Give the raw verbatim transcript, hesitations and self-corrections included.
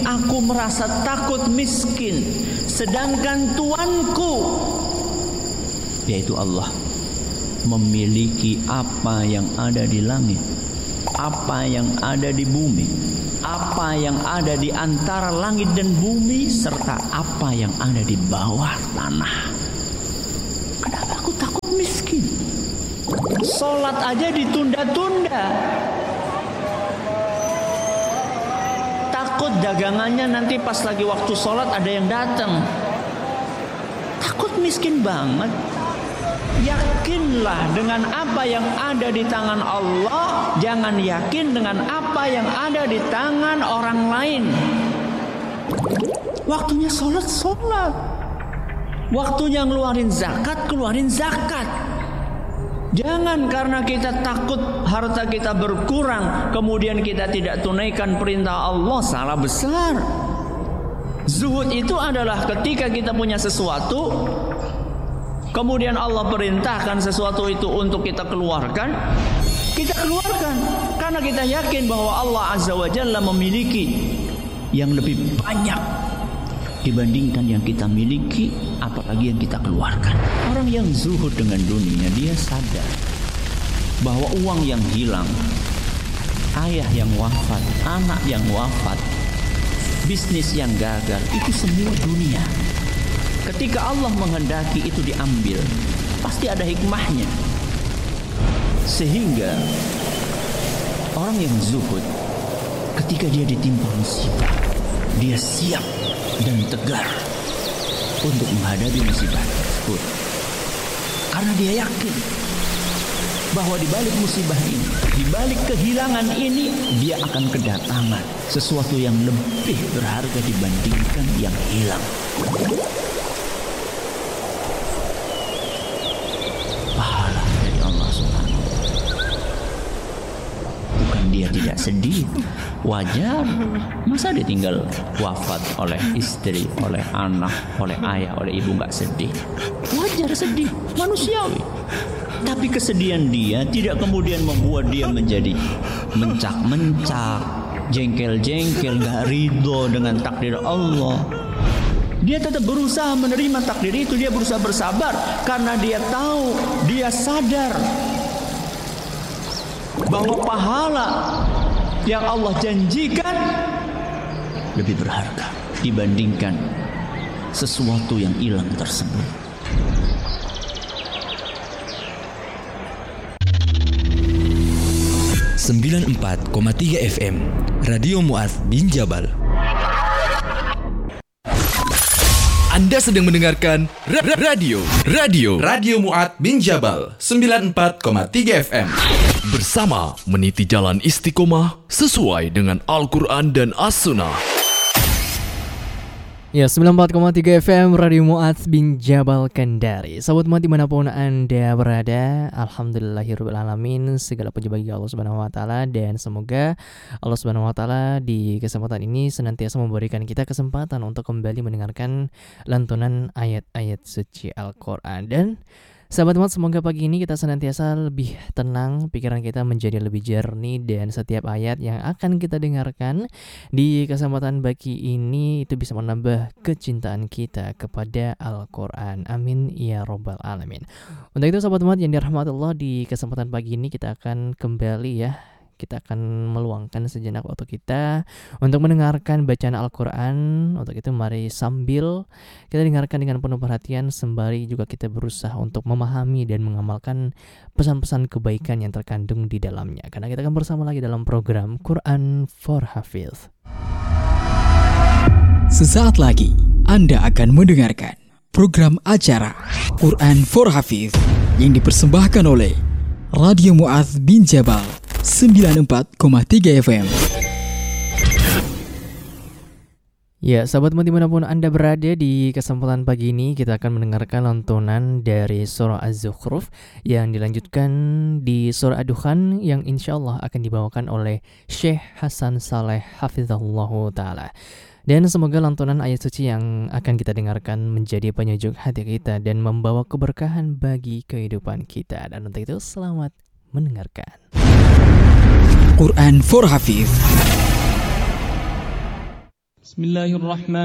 aku merasa takut miskin, sedangkan Tuanku, yaitu Allah, memiliki apa yang ada di langit, apa yang ada di bumi, apa yang ada di antara langit dan bumi, serta apa yang ada di bawah tanah. Kenapa aku takut miskin? Sholat aja ditunda-tunda. Takut dagangannya nanti pas lagi waktu sholat ada yang datang. Takut miskin banget. Yakinlah dengan apa yang ada di tangan Allah, jangan yakin dengan apa yang ada di tangan orang lain. Waktunya sholat, sholat. Waktunya ngeluarin zakat, keluarin zakat. Jangan karena kita takut harta kita berkurang, kemudian kita tidak tunaikan perintah Allah. Salah besar. Zuhud itu adalah ketika kita punya sesuatu, kemudian Allah perintahkan sesuatu itu untuk kita keluarkan, kita keluarkan karena kita yakin bahwa Allah Azza wa Jalla memiliki yang lebih banyak dibandingkan yang kita miliki, apalagi yang kita keluarkan. Orang yang zuhud dengan dunia, dia sadar bahwa uang yang hilang, ayah yang wafat, anak yang wafat, bisnis yang gagal, itu semua dunia. Ketika Allah menghendaki itu diambil, pasti ada hikmahnya. Sehingga orang yang zuhud, ketika dia ditimpa musibah, dia siap dan tegar untuk menghadapi musibah tersebut. Karena dia yakin bahwa di balik musibah ini, di balik kehilangan ini, dia akan kedatangan sesuatu yang lebih berharga dibandingkan yang hilang. Pahala dari Allah Subhanahu wa Ta'ala. Bukan dia tidak sedih, wajar. Masa dia tinggal wafat oleh istri, oleh anak, oleh ayah, oleh ibu, nggak sedih? Wajar sedih, manusiawi. Tapi kesedihan dia tidak kemudian membuat dia menjadi mencak-mencak, jengkel-jengkel, nggak ridho dengan takdir Allah. Dia tetap berusaha menerima takdir itu. Dia berusaha bersabar karena dia tahu, dia sadar bahwa pahala yang Allah janjikan lebih berharga dibandingkan sesuatu yang hilang tersebut. sembilan puluh empat koma tiga F M Radio Mu'adz bin Jabal. Anda sedang mendengarkan ra- ra- radio Radio Radio Mu'adz bin Jabal sembilan puluh empat koma tiga F M. Bersama meniti jalan istiqomah sesuai dengan Al-Quran dan As-Sunnah. Ya, sembilan puluh empat koma tiga F M Radio Mu'adz bin Jabal Kendari. Sahabat Mu'adz dimanapun Anda berada, alhamdulillahirrahmanirrahim, segala puji bagi Allah Subhanahu wa Ta'ala. Dan semoga Allah Subhanahu wa Ta'ala di kesempatan ini senantiasa memberikan kita kesempatan untuk kembali mendengarkan lantunan ayat-ayat suci Al-Quran. Dan sahabat Mu'adz, semoga pagi ini kita senantiasa lebih tenang, pikiran kita menjadi lebih jernih, dan setiap ayat yang akan kita dengarkan di kesempatan pagi ini itu bisa menambah kecintaan kita kepada Al-Quran. Amin ya Rabbal Alamin. Untuk itu sahabat Mu'adz yang dirahmati Allah, di kesempatan pagi ini kita akan kembali ya, kita akan meluangkan sejenak waktu kita untuk mendengarkan bacaan Al-Quran. Untuk itu mari sambil kita dengarkan dengan penuh perhatian, sembari juga kita berusaha untuk memahami dan mengamalkan pesan-pesan kebaikan yang terkandung di dalamnya. Karena kita akan bersama lagi dalam program Quran for Hafiz. Sesaat lagi Anda akan mendengarkan program acara Quran for Hafiz yang dipersembahkan oleh Radio Mu'adz bin Jabal sembilan puluh empat koma tiga F M. Ya, sahabat dimanapun Anda berada, di kesempatan pagi ini kita akan mendengarkan lantunan dari surah Az-Zukhruf yang dilanjutkan di surah Ad-Dukhan yang insyaallah akan dibawakan oleh Syekh Hasan Saleh Hafizahullahu Ta'ala. Dan semoga lantunan ayat suci yang akan kita dengarkan menjadi penyejuk hati kita dan membawa keberkahan bagi kehidupan kita. Dan untuk itu selamat mendengarkan Quran for Hafiz. Bismillahirrahmanirrahim.